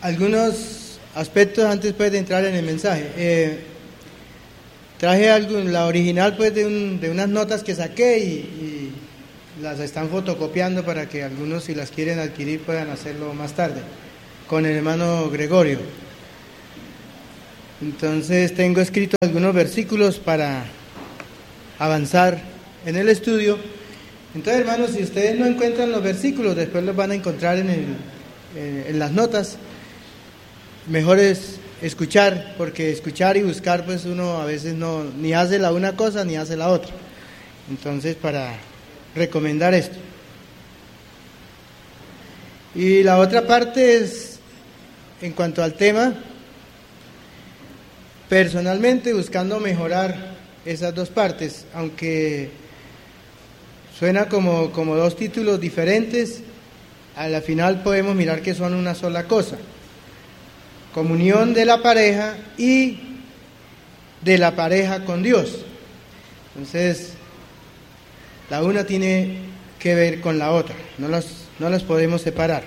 algunos aspectos antes pues, de entrar en el mensaje. Traje la original pues, de unas notas que saqué y las están fotocopiando para que algunos, si las quieren adquirir, puedan hacerlo más tarde, con el hermano Gregorio. Entonces tengo escrito algunos versículos para avanzar en el estudio. Entonces, hermanos, si ustedes no encuentran los versículos, después los van a encontrar en las notas. Mejor es escuchar, porque escuchar y buscar, pues uno a veces no ni hace la una cosa ni hace la otra. Entonces, para recomendar esto. Y la otra parte es, en cuanto al tema, personalmente buscando mejorar esas dos partes, aunque suena como dos títulos diferentes, a la final podemos mirar que son una sola cosa: comunión de la pareja y de la pareja con Dios. Entonces, la una tiene que ver con la otra, no las podemos separar.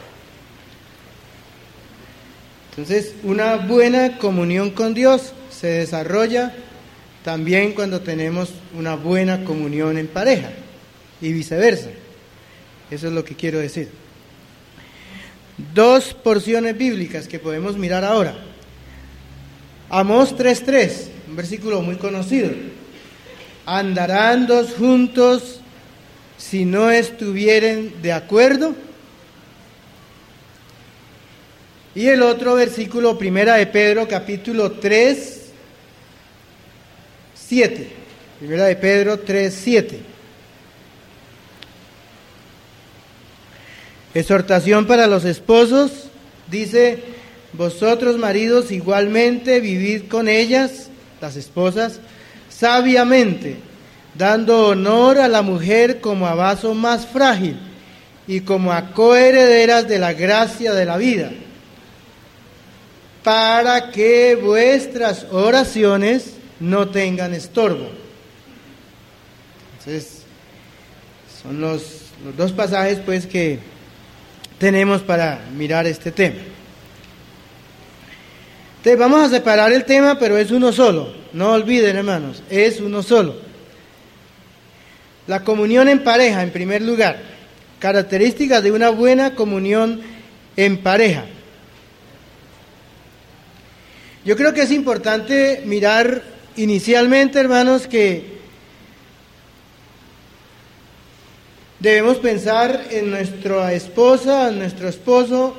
Entonces, una buena comunión con Dios se desarrolla también cuando tenemos una buena comunión en pareja y viceversa. Eso es lo que quiero decir. Dos porciones bíblicas que podemos mirar ahora. Amós 3:3, un versículo muy conocido. ¿Andarán dos juntos si no estuvieren de acuerdo? Y el otro versículo, Primera de Pedro, capítulo 3:7. Primera de Pedro 3:7. Exhortación para los esposos, dice: vosotros maridos igualmente vivid con ellas, las esposas, sabiamente, dando honor a la mujer como a vaso más frágil y como a coherederas de la gracia de la vida, para que vuestras oraciones no tengan estorbo. Entonces, son los dos pasajes pues que tenemos para mirar este tema. Entonces vamos a separar el tema, pero es uno solo. No olviden, hermanos, es uno solo. La comunión en pareja, en primer lugar. Características de una buena comunión en pareja. Yo creo que es importante mirar inicialmente, hermanos, que debemos pensar en nuestra esposa, en nuestro esposo,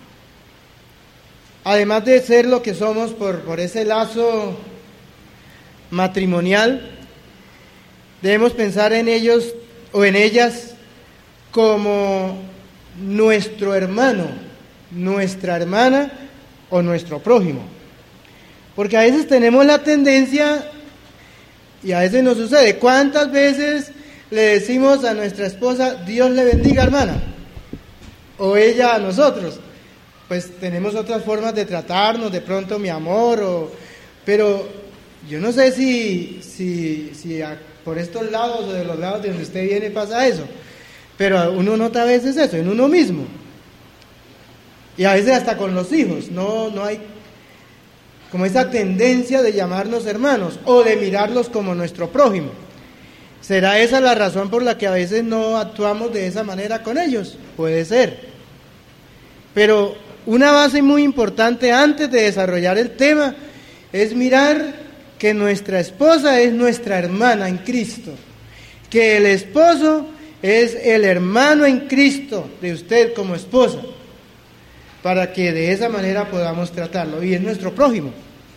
además de ser lo que somos por ese lazo matrimonial, debemos pensar en ellos o en ellas como nuestro hermano, nuestra hermana o nuestro prójimo. Porque a veces tenemos la tendencia, y a veces nos sucede, ¿cuántas veces le decimos a nuestra esposa, Dios le bendiga, hermana? O ella a nosotros. Pues tenemos otras formas de tratarnos, de pronto mi amor, pero yo no sé si por estos lados o de los lados de donde usted viene pasa eso, pero uno nota a veces eso, en uno mismo. Y a veces hasta con los hijos, no hay como esa tendencia de llamarnos hermanos o de mirarlos como nuestro prójimo. ¿Será esa la razón por la que a veces no actuamos de esa manera con ellos? Puede ser. Pero una base muy importante antes de desarrollar el tema es mirar que nuestra esposa es nuestra hermana en Cristo, que el esposo es el hermano en Cristo de usted como esposa, para que de esa manera podamos tratarlo, y es nuestro prójimo.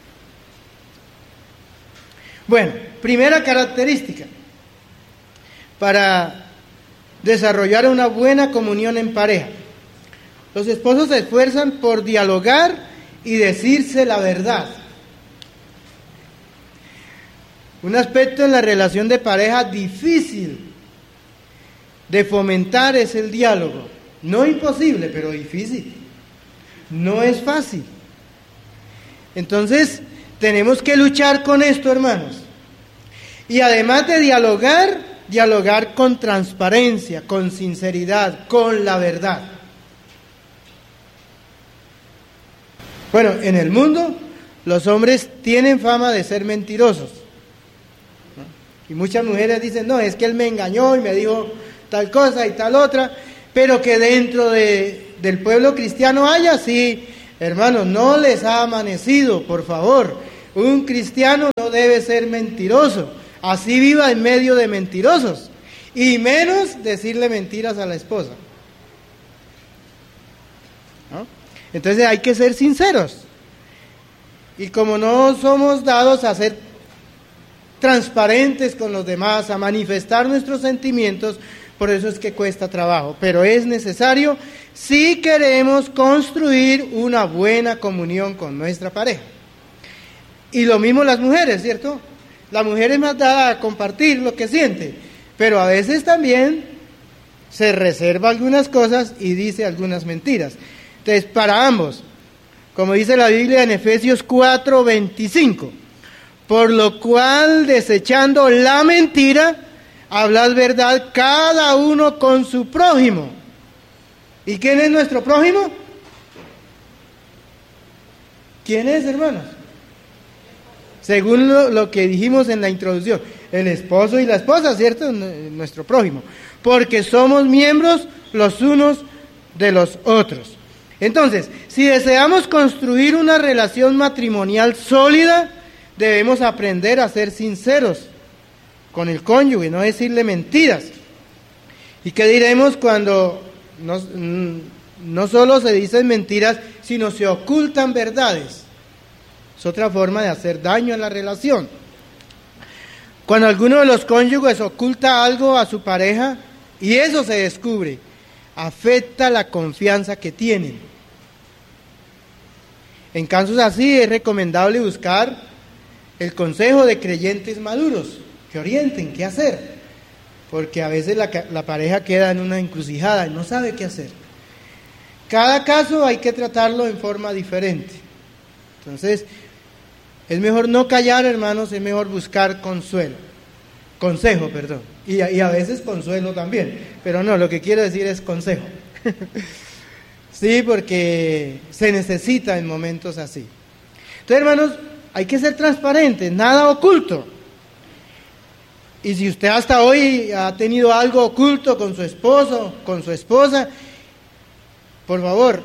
Bueno, primera característica para desarrollar una buena comunión en pareja. Los esposos se esfuerzan por dialogar y decirse la verdad. Un aspecto en la relación de pareja difícil de fomentar es el diálogo. No imposible, pero difícil. No es fácil. Entonces, tenemos que luchar con esto, hermanos. Y además de dialogar con transparencia, con sinceridad, con la verdad. Bueno, en el mundo los hombres tienen fama de ser mentirosos, ¿no? Y muchas mujeres dicen, no, es que él me engañó y me dijo tal cosa y tal otra, pero que dentro del pueblo cristiano haya, sí, hermanos, no les ha amanecido, por favor. Un cristiano no debe ser mentiroso, así viva en medio de mentirosos, y menos decirle mentiras a la esposa, ¿no? Entonces hay que ser sinceros, y como no somos dados a ser transparentes con los demás, a manifestar nuestros sentimientos, por eso es que cuesta trabajo, pero es necesario si queremos construir una buena comunión con nuestra pareja. Y lo mismo las mujeres, ¿cierto? La mujer es más dada a compartir lo que siente, pero a veces también se reserva algunas cosas y dice algunas mentiras. Entonces, para ambos, como dice la Biblia en Efesios 4:25, por lo cual, desechando la mentira, hablad verdad cada uno con su prójimo. ¿Y quién es nuestro prójimo? ¿Quién es, hermanos? Según lo que dijimos en la introducción, el esposo y la esposa, ¿cierto? Nuestro prójimo. Porque somos miembros los unos de los otros. Entonces, si deseamos construir una relación matrimonial sólida, debemos aprender a ser sinceros con el cónyuge, no decirle mentiras. ¿Y qué diremos cuando no solo se dicen mentiras, sino se ocultan verdades? Es otra forma de hacer daño a la relación. Cuando alguno de los cónyuges oculta algo a su pareja y eso se descubre, afecta la confianza que tienen. En casos así es recomendable buscar el consejo de creyentes maduros que orienten qué hacer, porque a veces la pareja queda en una encrucijada y no sabe qué hacer. Cada caso hay que tratarlo en forma diferente. Entonces, es mejor no callar, hermanos, es mejor buscar consejo, y a veces consuelo también, pero no, lo que quiero decir es consejo. Sí, porque se necesita en momentos así. Entonces, hermanos, hay que ser transparentes, nada oculto. Y si usted hasta hoy ha tenido algo oculto con su esposo, con su esposa, por favor,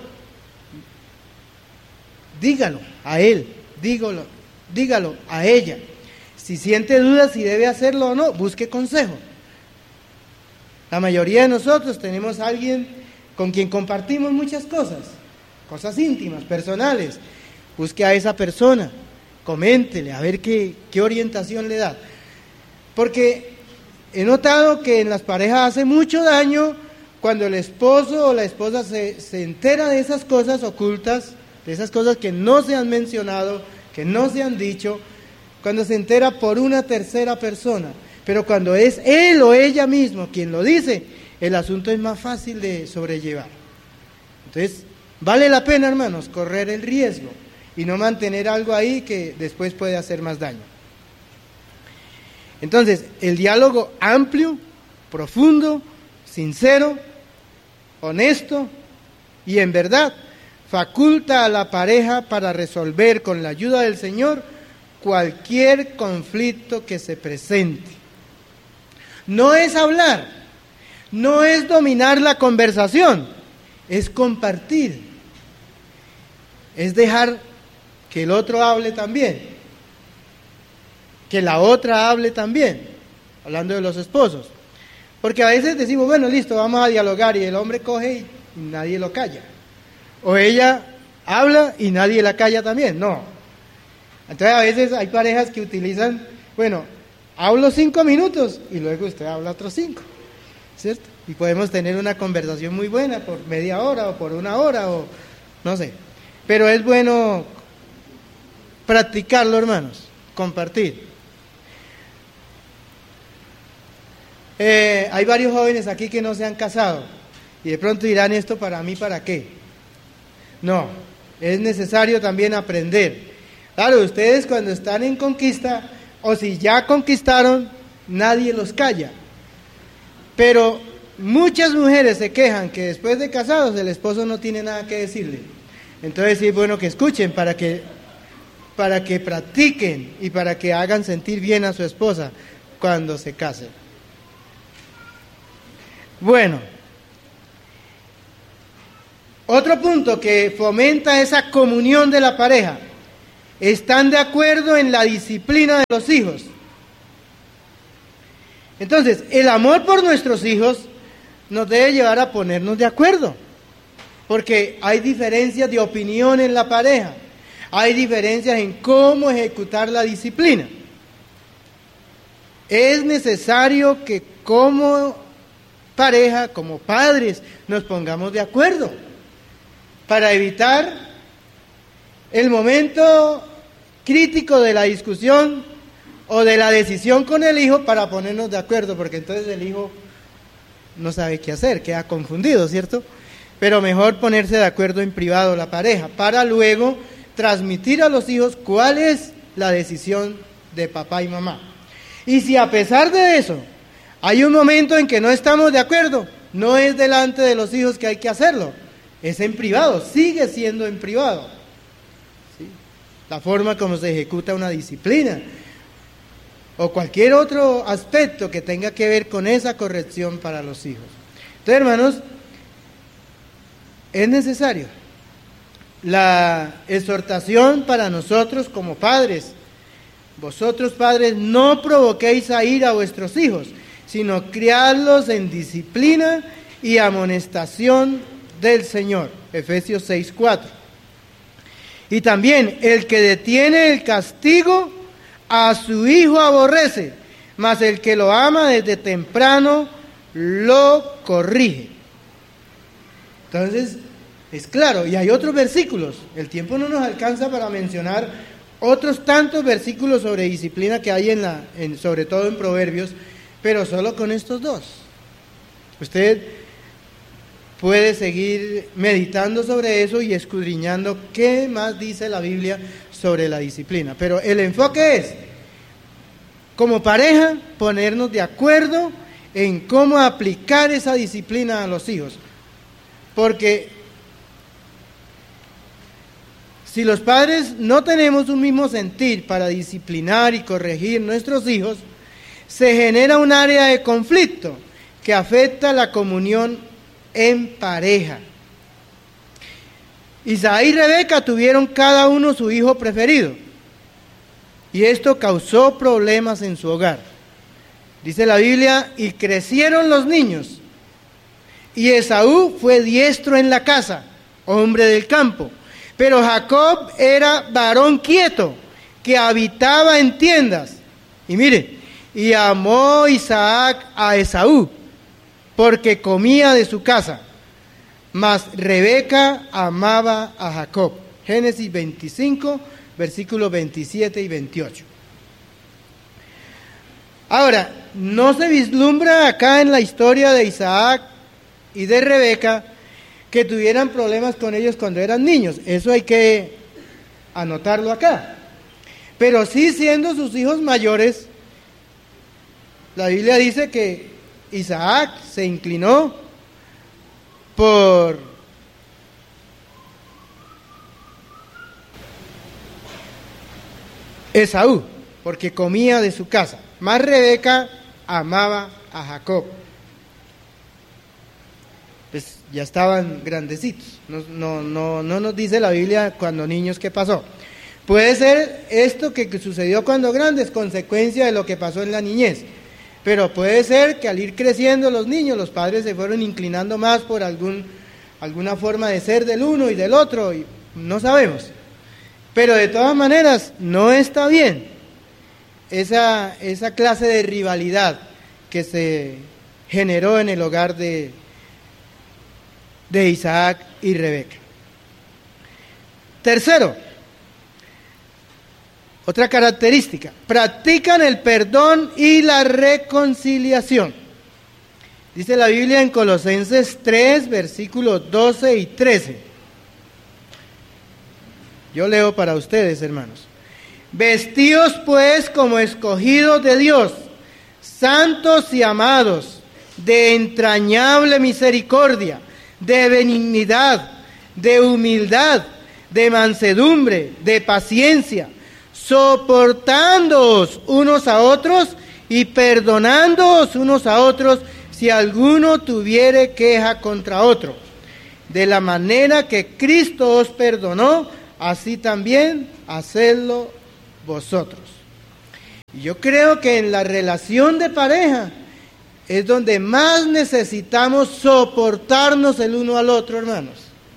dígalo a él, dígalo a ella. Si siente dudas si debe hacerlo o no, busque consejo. La mayoría de nosotros tenemos a alguien con quien compartimos muchas cosas íntimas, personales. Busque a esa persona, coméntele, a ver qué orientación le da. Porque he notado que en las parejas hace mucho daño cuando el esposo o la esposa se entera de esas cosas ocultas, de esas cosas que no se han mencionado, que no se han dicho, cuando se entera por una tercera persona. Pero cuando es él o ella mismo quien lo dice, el asunto es más fácil de sobrellevar. Entonces, vale la pena, hermanos, correr el riesgo y no mantener algo ahí que después puede hacer más daño. Entonces, el diálogo amplio, profundo, sincero, honesto y en verdad faculta a la pareja para resolver con la ayuda del Señor cualquier conflicto que se presente. No es hablar, no es dominar la conversación, es compartir, es dejar que el otro hable también, que la otra hable también, hablando de los esposos. Porque a veces decimos, bueno, listo, vamos a dialogar, y el hombre coge y nadie lo calla. O ella habla y nadie la calla también, no. Entonces a veces hay parejas que utilizan, bueno, hablo 5 minutos y luego usted habla otros 5, ¿cierto? Y podemos tener una conversación muy buena por media hora o por 1 hora o no sé. Pero es bueno practicarlo, hermanos, compartir. Hay varios jóvenes aquí que no se han casado y de pronto dirán, ¿esto para mí para qué? No, es necesario también aprender. Claro, ustedes cuando están en conquista o si ya conquistaron, nadie los calla. Pero muchas mujeres se quejan que después de casados el esposo no tiene nada que decirle. Entonces sí es bueno que escuchen para que practiquen y para que hagan sentir bien a su esposa cuando se casen. Bueno, otro punto que fomenta esa comunión de la pareja: están de acuerdo en la disciplina de los hijos. Entonces, el amor por nuestros hijos nos debe llevar a ponernos de acuerdo, porque hay diferencias de opinión en la pareja, hay diferencias en cómo ejecutar la disciplina. Es necesario que como pareja, como padres, nos pongamos de acuerdo para evitar el momento crítico de la discusión o de la decisión con el hijo, para ponernos de acuerdo, porque entonces el hijo no sabe qué hacer, queda confundido, ¿cierto? Pero mejor ponerse de acuerdo en privado la pareja, para luego transmitir a los hijos cuál es la decisión de papá y mamá. Y si a pesar de eso hay un momento en que no estamos de acuerdo, no es delante de los hijos que hay que hacerlo, es en privado, sigue siendo en privado. ¿Sí? La forma como se ejecuta una disciplina o cualquier otro aspecto que tenga que ver con esa corrección para los hijos. Entonces, hermanos, es necesario la exhortación para nosotros como padres. Vosotros, padres, no provoquéis a ira a vuestros hijos, sino criadlos en disciplina y amonestación del Señor. Efesios 6:4. Y también, el que detiene el castigo, a su hijo aborrece, mas el que lo ama desde temprano lo corrige. Entonces, es claro, y hay otros versículos. El tiempo no nos alcanza para mencionar otros tantos versículos sobre disciplina que hay sobre todo en Proverbios, pero solo con estos dos. Usted puede seguir meditando sobre eso y escudriñando qué más dice la Biblia sobre la disciplina. Pero el enfoque es, como pareja, ponernos de acuerdo en cómo aplicar esa disciplina a los hijos. Porque si los padres no tenemos un mismo sentir para disciplinar y corregir nuestros hijos, se genera un área de conflicto que afecta la comunión en pareja. Isaac y Rebeca tuvieron cada uno su hijo preferido, y esto causó problemas en su hogar. Dice la Biblia, y crecieron los niños, y Esaú fue diestro en la casa, hombre del campo, pero Jacob era varón quieto, que habitaba en tiendas. Y mire, y amó Isaac a Esaú, porque comía de su casa, mas Rebeca amaba a Jacob. Génesis 25, versículos 27 y 28. Ahora, no se vislumbra acá en la historia de Isaac y de Rebeca que tuvieran problemas con ellos cuando eran niños. Eso hay que anotarlo acá. Pero sí, siendo sus hijos mayores, la Biblia dice que Isaac se inclinó por Esaú, porque comía de su casa. Mas Rebeca amaba a Jacob. Pues ya estaban grandecitos. No nos dice la Biblia cuando niños qué pasó. Puede ser esto que sucedió cuando grandes, consecuencia de lo que pasó en la niñez. Pero puede ser que al ir creciendo los niños, los padres se fueron inclinando más por alguna forma de ser del uno y del otro, y no sabemos. Pero de todas maneras, no está bien esa clase de rivalidad que se generó en el hogar de Isaac y Rebeca. Tercero, otra característica, practican el perdón y la reconciliación. Dice la Biblia en Colosenses 3, versículos 12 y 13. Yo leo para ustedes, hermanos. Vestíos pues como escogidos de Dios, santos y amados, de entrañable misericordia, de benignidad, de humildad, de mansedumbre, de paciencia, soportándoos unos a otros y perdonándoos unos a otros si alguno tuviere queja contra otro. De la manera que Cristo os perdonó, así también hacedlo vosotros. Y yo creo que en la relación de pareja es donde más necesitamos soportarnos el uno al otro, hermanos.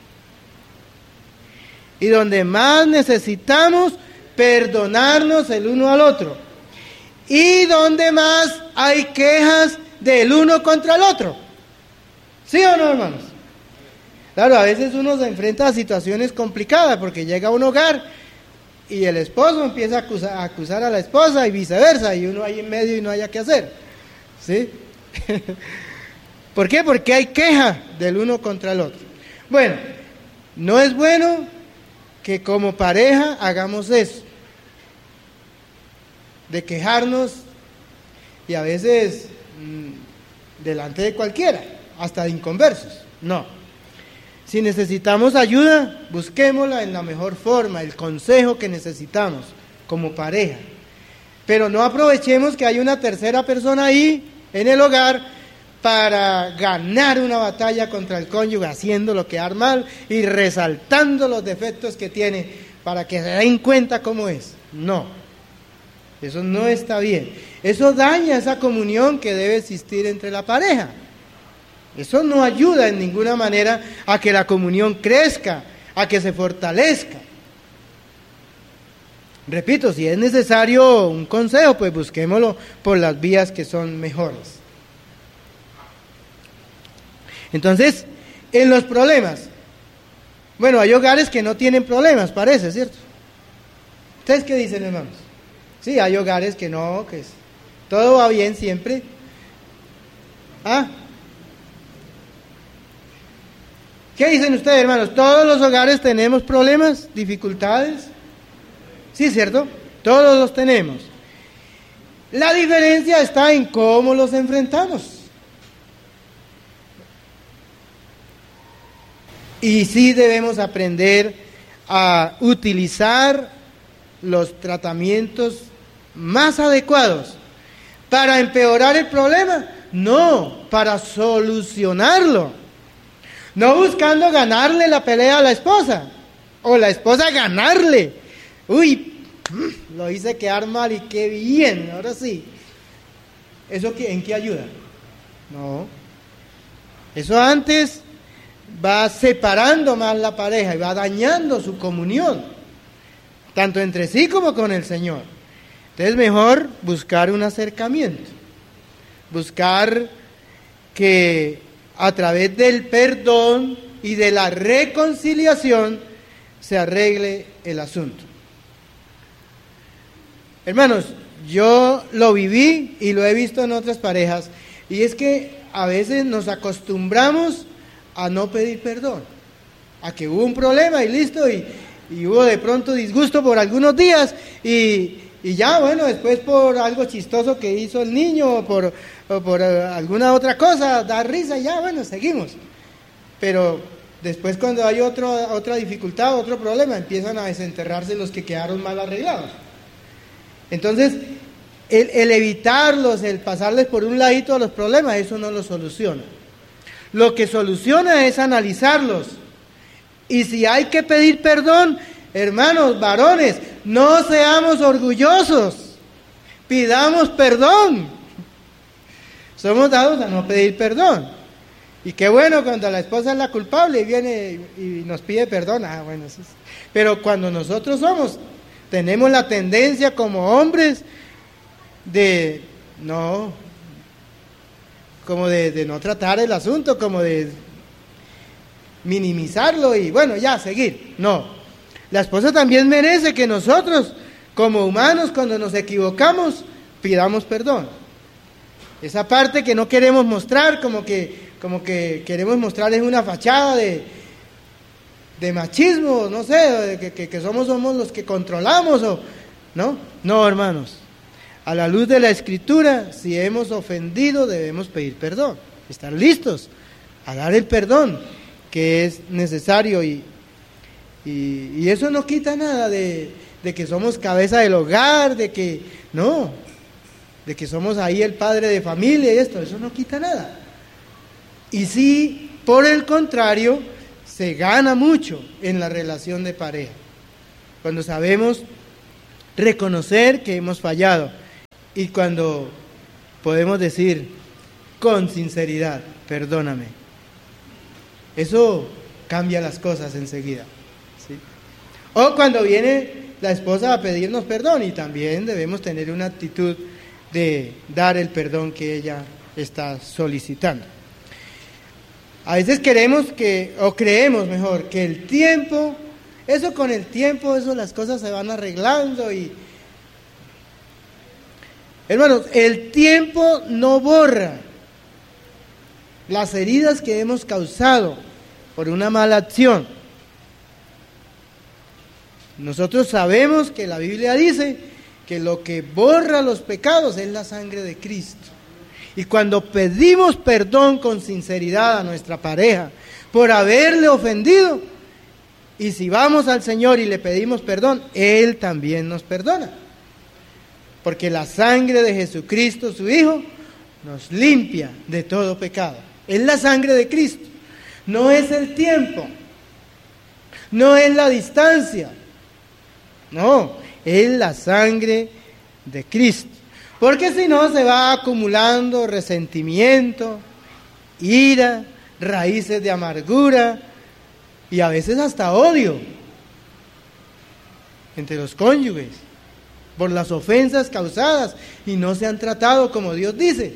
Y donde más necesitamos perdonarnos el uno al otro. Y donde más hay quejas del uno contra el otro. ¿Sí o no, hermanos? Claro, a veces uno se enfrenta a situaciones complicadas porque llega a un hogar y el esposo empieza a acusar a la esposa y viceversa, y uno ahí en medio y no haya qué hacer. ¿Sí? ¿Por qué? Porque hay queja del uno contra el otro. Bueno, no es bueno que como pareja hagamos eso, de quejarnos y a veces delante de cualquiera, hasta de inconversos. No. Si necesitamos ayuda, busquémosla en la mejor forma, el consejo que necesitamos como pareja. Pero no aprovechemos que hay una tercera persona ahí en el hogar para ganar una batalla contra el cónyuge, haciéndolo quedar mal y resaltando los defectos que tiene para que se den cuenta cómo es. No, eso no está bien. Eso daña esa comunión que debe existir entre la pareja. Eso no ayuda en ninguna manera a que la comunión crezca, a que se fortalezca. Repito, si es necesario un consejo, pues busquémoslo por las vías que son mejores. Entonces, en los problemas, bueno, hay hogares que no tienen problemas, parece, ¿cierto? ¿Ustedes qué dicen, hermanos? Sí, hay hogares que no, que todo va bien siempre. ¿Ah? ¿Qué dicen ustedes, hermanos? ¿Todos los hogares tenemos problemas, dificultades? Sí, ¿cierto? Todos los tenemos. La diferencia está en cómo los enfrentamos. Y sí debemos aprender a utilizar los tratamientos más adecuados. ¿Para empeorar el problema? No, para solucionarlo. No buscando ganarle la pelea a la esposa, o la esposa ganarle. Uy, lo hice quedar mal y qué bien, ahora sí. ¿Eso en qué ayuda? No. Eso antes va separando más la pareja y va dañando su comunión, tanto entre sí como con el Señor. Entonces es mejor buscar un acercamiento, buscar que a través del perdón y de la reconciliación se arregle el asunto. Hermanos, yo lo viví y lo he visto en otras parejas, y es que a veces nos acostumbramos a no pedir perdón, a que hubo un problema y listo, y hubo de pronto disgusto por algunos días, y ya, bueno, después por algo chistoso que hizo el niño, o por alguna otra cosa, da risa y ya, bueno, seguimos. Pero después cuando hay otra dificultad, otro problema, empiezan a desenterrarse los que quedaron mal arreglados. Entonces, el evitarlos, el pasarles por un ladito a los problemas, eso no lo soluciona. Lo que soluciona es analizarlos. Y si hay que pedir perdón, hermanos, varones, no seamos orgullosos, pidamos perdón. Somos dados a no pedir perdón. Y qué bueno cuando la esposa es la culpable y viene y nos pide perdón. Bueno, sí. Pero cuando nosotros tenemos la tendencia como hombres de no tratar el asunto, como de minimizarlo y bueno, ya, seguir. No. La esposa también merece que nosotros, como humanos, cuando nos equivocamos, pidamos perdón. Esa parte que no queremos mostrar, como que queremos mostrar es una fachada de machismo, no sé, que somos los que controlamos, ¿no? No, hermanos. A la luz de la Escritura, si hemos ofendido, debemos pedir perdón. Estar listos a dar el perdón que es necesario y Y eso no quita nada de que somos cabeza del hogar, de que somos ahí el padre de familia y esto, eso no quita nada. Y sí, por el contrario, se gana mucho en la relación de pareja, cuando sabemos reconocer que hemos fallado y cuando podemos decir con sinceridad, perdóname. Eso cambia las cosas enseguida, ¿sí? O cuando viene la esposa a pedirnos perdón, y también debemos tener una actitud de dar el perdón que ella está solicitando. A veces creemos que el tiempo, con el tiempo, las cosas se van arreglando y... Hermanos, el tiempo no borra las heridas que hemos causado por una mala acción. Nosotros sabemos que la Biblia dice que lo que borra los pecados es la sangre de Cristo. Y cuando pedimos perdón con sinceridad a nuestra pareja por haberle ofendido, y si vamos al Señor y le pedimos perdón, Él también nos perdona. Porque la sangre de Jesucristo, su Hijo, nos limpia de todo pecado. Es la sangre de Cristo. No es el tiempo. No es la distancia. No, es la sangre de Cristo. Porque si no se va acumulando resentimiento, ira, raíces de amargura y a veces hasta odio entre los cónyuges por las ofensas causadas y no se han tratado como Dios dice.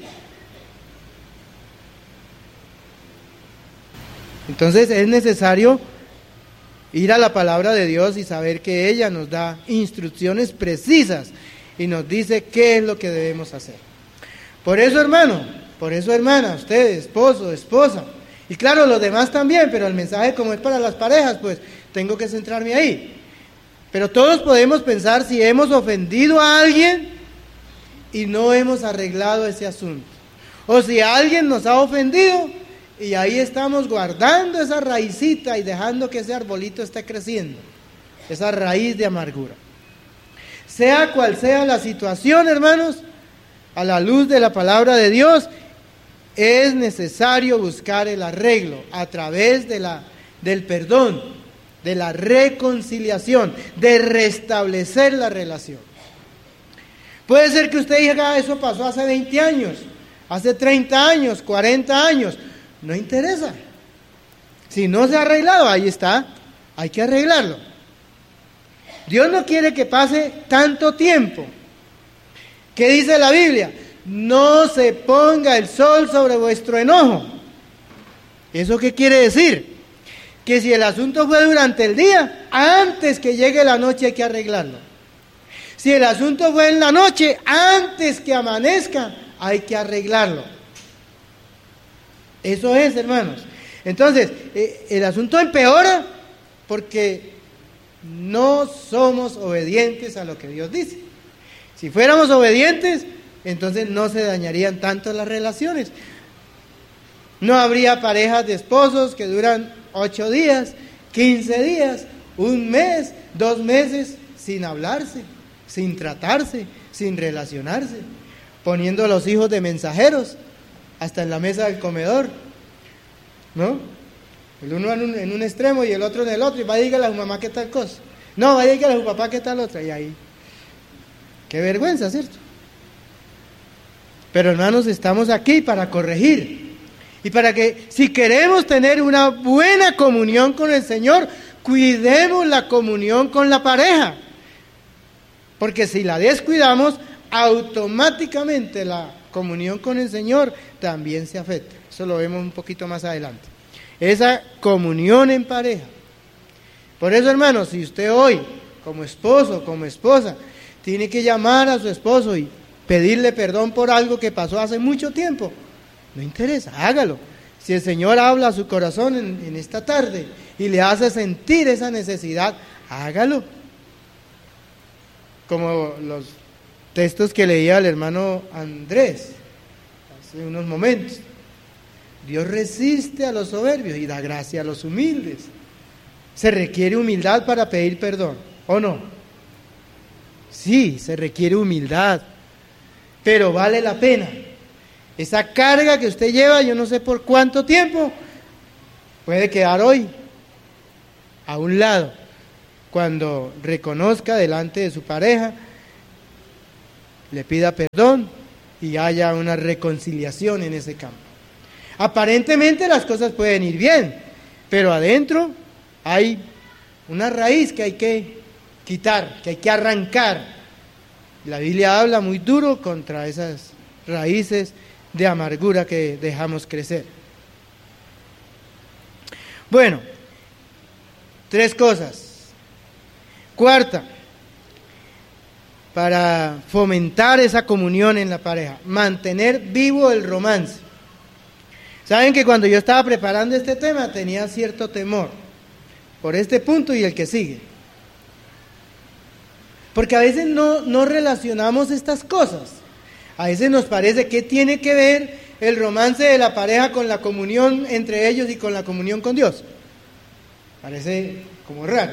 Entonces es necesario ir a la palabra de Dios y saber que ella nos da instrucciones precisas y nos dice qué es lo que debemos hacer. Por eso, hermano, hermana, usted, esposo, esposa, y claro, los demás también, pero el mensaje como es para las parejas, pues tengo que centrarme ahí. Pero todos podemos pensar si hemos ofendido a alguien y no hemos arreglado ese asunto. O si alguien nos ha ofendido y ahí estamos guardando esa raicita y dejando que ese arbolito esté creciendo, esa raíz de amargura. Sea cual sea la situación, hermanos, a la luz de la palabra de Dios, es necesario buscar el arreglo a través del perdón, de la reconciliación, de restablecer la relación. Puede ser que usted diga, eso pasó hace 20 años, hace 30 años, 40 años, no interesa. Si no se ha arreglado, ahí está, hay que arreglarlo. Dios no quiere que pase tanto tiempo. ¿Qué dice la Biblia? No se ponga el sol sobre vuestro enojo. ¿Eso qué quiere decir? Que si el asunto fue durante el día, antes que llegue la noche hay que arreglarlo. Si el asunto fue en la noche, antes que amanezca, hay que arreglarlo. Eso es, hermanos. Entonces, el asunto empeora porque no somos obedientes a lo que Dios dice. Si fuéramos obedientes, entonces no se dañarían tanto las relaciones. No habría parejas de esposos que duran 8 días, 15 días, 1 mes, 2 meses sin hablarse, sin tratarse, sin relacionarse, poniendo a los hijos de mensajeros hasta en la mesa del comedor, ¿no? El uno en un extremo y el otro en el otro, y va a decirle a su mamá qué tal cosa. No, va a decirle a su papá qué tal otra, y ahí. Qué vergüenza, ¿cierto? Pero hermanos, estamos aquí para corregir. Y para que, si queremos tener una buena comunión con el Señor, cuidemos la comunión con la pareja. Porque si la descuidamos, automáticamente la comunión con el Señor también se afecta. Eso lo vemos un poquito más adelante. Esa comunión en pareja. Por eso, hermanos, si usted hoy, como esposo, como esposa, tiene que llamar a su esposo y pedirle perdón por algo que pasó hace mucho tiempo, no interesa, hágalo. Si el Señor habla a su corazón en esta tarde y le hace sentir esa necesidad, hágalo. Como los textos que leía el hermano Andrés hace unos momentos. Dios resiste a los soberbios y da gracia a los humildes. Se requiere humildad para pedir perdón, ¿o no? Sí, se requiere humildad, pero vale la pena. Esa carga que usted lleva, yo no sé por cuánto tiempo, puede quedar hoy a un lado, cuando reconozca delante de su pareja, le pida perdón y haya una reconciliación en ese campo. Aparentemente las cosas pueden ir bien, pero adentro hay una raíz que hay que quitar, que hay que arrancar. La Biblia habla muy duro contra esas raíces de amargura que dejamos crecer. Bueno, 3 cosas. Cuarta, para fomentar esa comunión en la pareja, mantener vivo el romance. Saben que cuando yo estaba preparando este tema tenía cierto temor por este punto y el que sigue. Porque a veces no relacionamos estas cosas. A veces nos parece que tiene que ver el romance de la pareja con la comunión entre ellos y con la comunión con Dios. Parece como raro.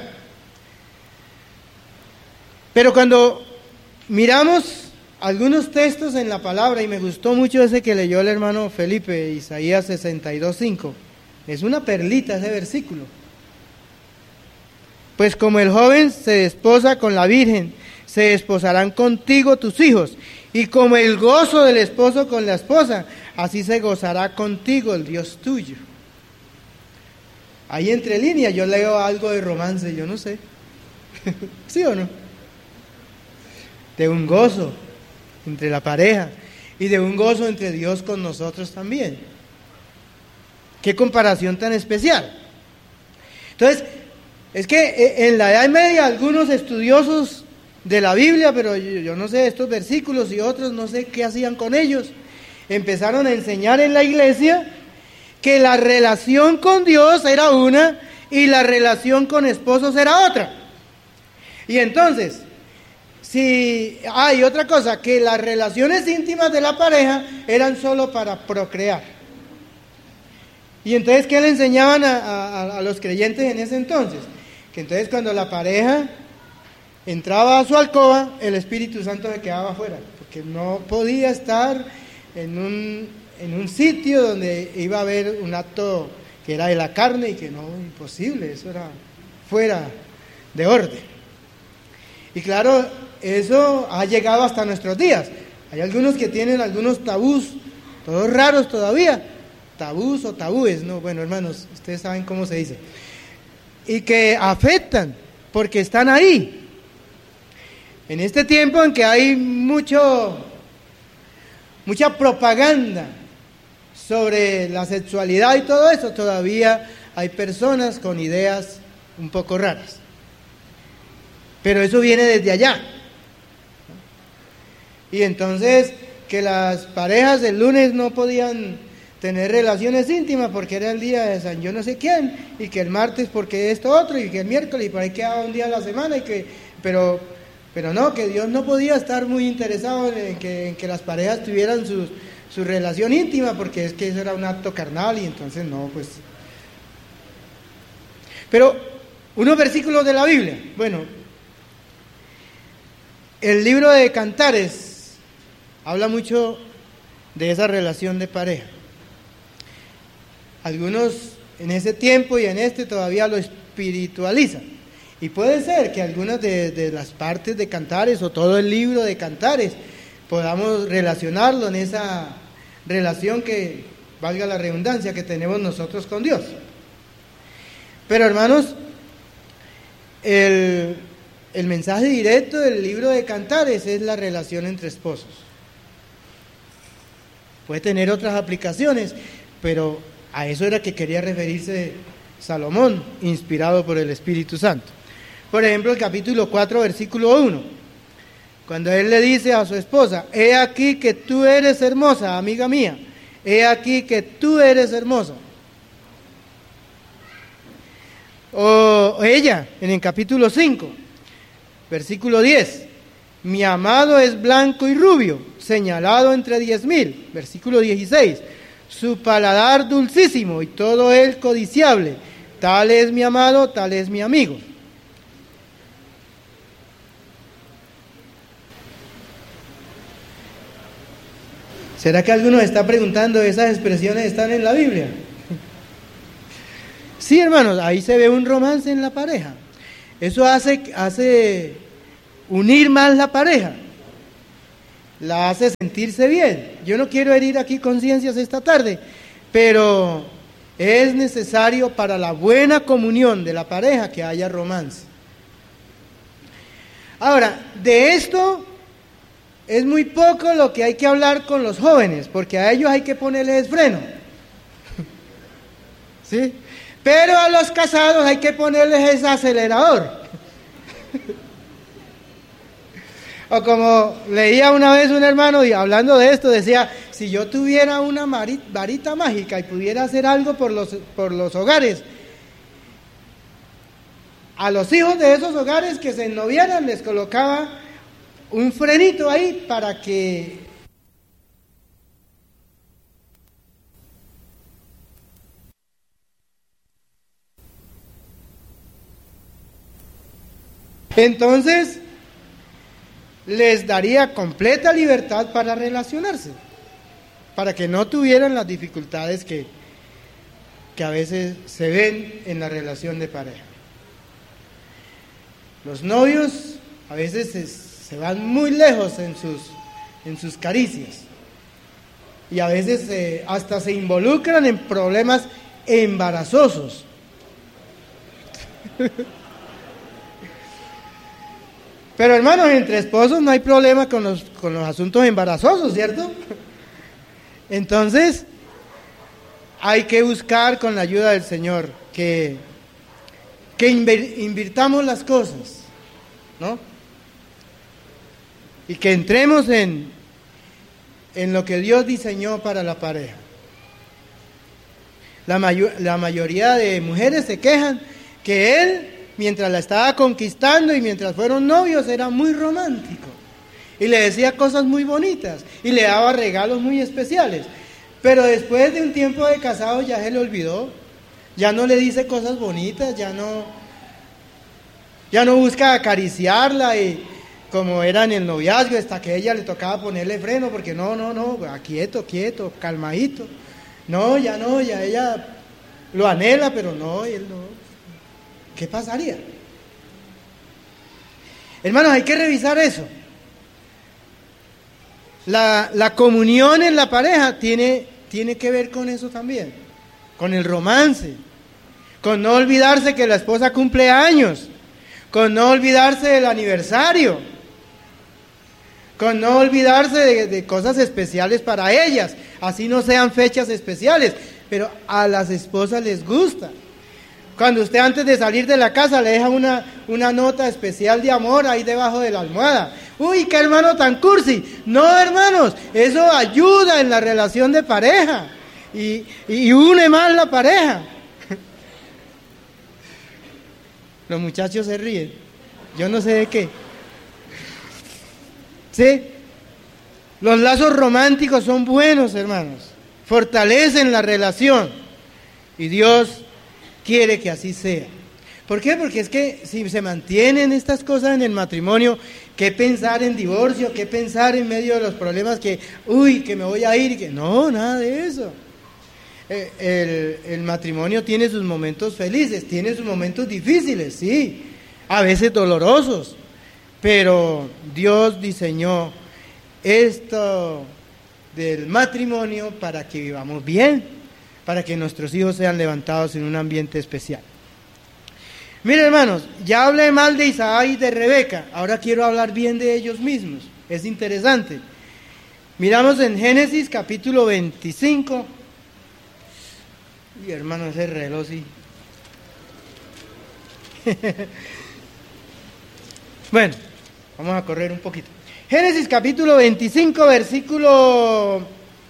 Pero cuando miramos algunos textos en la palabra, y me gustó mucho ese que leyó el hermano Felipe, Isaías 62:5, es una perlita ese versículo. Pues como el joven se desposa con la virgen, se desposarán contigo tus hijos, y como el gozo del esposo con la esposa, así se gozará contigo el Dios tuyo. Ahí entre líneas yo leo algo de romance, yo no sé. ¿Sí o no? De un gozo entre la pareja y de un gozo entre Dios con nosotros también. Qué comparación tan especial. Entonces, es que en la Edad Media algunos estudiosos de la Biblia, pero yo no sé estos versículos y otros, no sé qué hacían con ellos, empezaron a enseñar en la iglesia que la relación con Dios era una y la relación con esposos era otra. Y entonces, si hay otra cosa, que las relaciones íntimas de la pareja eran solo para procrear. Y entonces, ¿qué le enseñaban a los creyentes en ese entonces? Que entonces cuando la pareja entraba a su alcoba, el Espíritu Santo se quedaba afuera, porque no podía estar en un sitio donde iba a haber un acto que era de la carne y que no, imposible, eso era fuera de orden. Y claro, eso ha llegado hasta nuestros días. Hay algunos que tienen algunos tabús, todos raros todavía, tabús o tabúes, no, bueno hermanos, ustedes saben cómo se dice, y que afectan, porque están ahí. En este tiempo en que hay mucha propaganda sobre la sexualidad y todo eso, todavía hay personas con ideas un poco raras. Pero eso viene desde allá. Y entonces, que las parejas el lunes no podían tener relaciones íntimas porque era el día de San yo no sé quién, y que el martes porque esto otro, y que el miércoles, y por ahí quedaba un día a la semana, pero no, que Dios no podía estar muy interesado en que las parejas tuvieran su relación íntima, porque es que eso era un acto carnal, y entonces no, pues. Pero, unos versículos de la Biblia, bueno, el libro de Cantares habla mucho de esa relación de pareja. Algunos en ese tiempo y en este todavía lo espiritualizan. Y puede ser que algunas de las partes de Cantares o todo el libro de Cantares podamos relacionarlo en esa relación que, valga la redundancia, que tenemos nosotros con Dios. Pero hermanos, el mensaje directo del libro de Cantares es la relación entre esposos. Puede tener otras aplicaciones, pero a eso era que quería referirse Salomón, inspirado por el Espíritu Santo. Por ejemplo, el capítulo 4, versículo 1, cuando él le dice a su esposa: he aquí que tú eres hermosa, amiga mía, he aquí que tú eres hermosa. O ella, en el capítulo 5, versículo 10, mi amado es blanco y rubio, señalado entre 10,000. Versículo 16, su paladar dulcísimo y todo él codiciable, tal es mi amado, tal es mi amigo. ¿Será que alguno está preguntando, esas expresiones están en la Biblia? Sí, hermanos, ahí se ve un romance en la pareja. Eso hace unir más la pareja, la hace sentirse bien. Yo no quiero herir aquí conciencias esta tarde, pero es necesario para la buena comunión de la pareja que haya romance. Ahora, de esto es muy poco lo que hay que hablar con los jóvenes, porque a ellos hay que ponerles freno. ¿Sí? Pero a los casados hay que ponerles ese acelerador. O como leía una vez un hermano y hablando de esto, decía, si yo tuviera una varita mágica y pudiera hacer algo por los hogares, a los hijos de esos hogares que se ennoviaran les colocaba un frenito ahí para que entonces les daría completa libertad para relacionarse, para que no tuvieran las dificultades que a veces se ven en la relación de pareja. Los novios a veces se van muy lejos en sus caricias y a veces hasta se involucran en problemas embarazosos. Pero hermanos, entre esposos no hay problema con los asuntos embarazosos, ¿cierto? Entonces, hay que buscar con la ayuda del Señor que invirtamos las cosas, ¿no? Y que entremos en lo que Dios diseñó para la pareja. La mayoría de mujeres se quejan que él, mientras la estaba conquistando y mientras fueron novios, era muy romántico. Y le decía cosas muy bonitas y le daba regalos muy especiales. Pero después de un tiempo de casado ya se le olvidó. Ya no le dice cosas bonitas, ya no busca acariciarla y como era en el noviazgo, hasta que a ella le tocaba ponerle freno, porque no, quieto, calmadito. No, ya ella lo anhela, pero no, él no. ¿Qué pasaría? Hermanos, hay que revisar eso. La comunión en la pareja tiene que ver con eso también, con el romance, con no olvidarse que la esposa cumple años, con no olvidarse del aniversario, con no olvidarse de cosas especiales para ellas, así no sean fechas especiales, pero a las esposas les gusta. Cuando usted antes de salir de la casa le deja una nota especial de amor ahí debajo de la almohada. ¡Uy, qué hermano tan cursi! No, hermanos, eso ayuda en la relación de pareja y une más la pareja. Los muchachos se ríen, yo no sé de qué. ¿Sí? Los lazos románticos son buenos, hermanos, fortalecen la relación y Dios quiere que así sea. ¿Por qué? Porque es que si se mantienen estas cosas en el matrimonio, ¿qué pensar en divorcio? ¿Qué pensar en medio de los problemas que me voy a ir? Que no, nada de eso. El matrimonio tiene sus momentos felices, tiene sus momentos difíciles, sí, a veces dolorosos, pero Dios diseñó esto del matrimonio para que vivamos bien, para que nuestros hijos sean levantados en un ambiente especial. Miren, hermanos, ya hablé mal de Isaac y de Rebeca, ahora quiero hablar bien de ellos mismos, es interesante. Miramos en Génesis capítulo 25. Y hermano, ese reloj sí. Bueno, vamos a correr un poquito. Génesis capítulo 25, versículo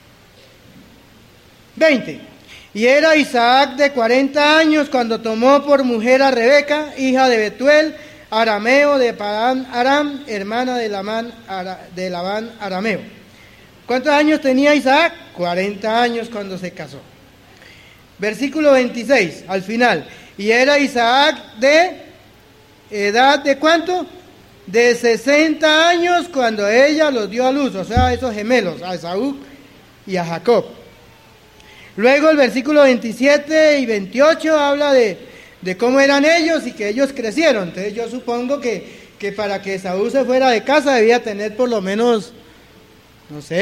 20. Y era Isaac de 40 años cuando tomó por mujer a Rebeca, hija de Betuel, arameo de Padán Aram, hermana de Labán arameo. ¿Cuántos años tenía Isaac? 40 años cuando se casó. Versículo 26, al final. Y era Isaac de edad de ¿cuánto? De 60 años cuando ella los dio a luz, o sea, esos gemelos, a Esaú y a Jacob. Luego el versículo 27 y 28 habla de cómo eran ellos y que ellos crecieron. Entonces yo supongo que para que Esaú se fuera de casa debía tener por lo menos, no sé,